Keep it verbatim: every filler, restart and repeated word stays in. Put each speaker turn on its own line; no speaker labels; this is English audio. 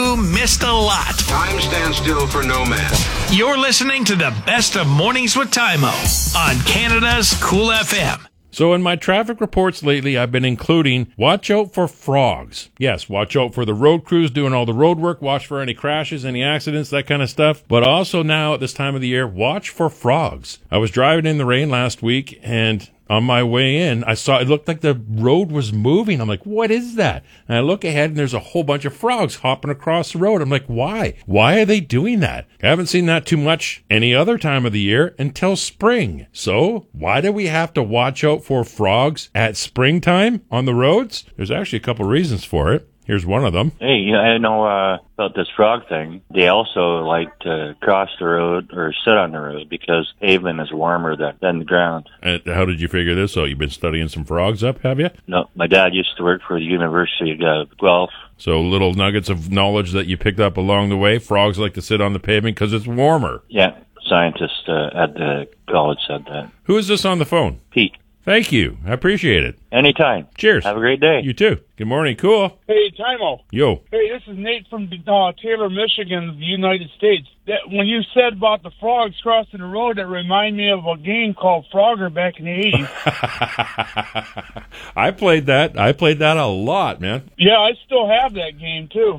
You missed a lot.
Time stands still for no man.
You're listening to the best of Mornings with Tymo on Canada's Cool F M.
So in my traffic reports lately, I've been including watch out for frogs. Yes, watch out for the road crews doing all the road work, watch for any crashes, any accidents, that kind of stuff. But also now at this time of the year, watch for frogs. I was driving in the rain last week, and on my way in, I saw it looked like the road was moving. I'm like, what is that? And I look ahead, and there's a whole bunch of frogs hopping across the road. I'm like, why? Why are they doing that? I haven't seen that too much any other time of the year until spring. So why do we have to watch out for frogs at springtime on the roads? There's actually a couple reasons for it. Here's one of them.
Hey, I know uh, about this frog thing. They also like to cross the road or sit on the road because pavement is warmer than, than the ground.
And how did you figure this out? You've been studying some frogs up, have you?
No, my dad used to work for the University of Guelph.
So little nuggets of knowledge that you picked up along the way. Frogs like to sit on the pavement because it's warmer.
Yeah, scientist uh, at the college said that.
Who is this on the phone?
Pete.
Thank you. I appreciate it.
Anytime.
Cheers.
Have a great day.
You too. Good morning. Cool.
Hey, Tymo.
Yo.
Hey, this is Nate from uh, Taylor, Michigan, the United States. That, when you said about the frogs crossing the road, that reminded me of a game called Frogger back in the eighties.
I played that. I played that a lot, man.
Yeah, I still have that game, too.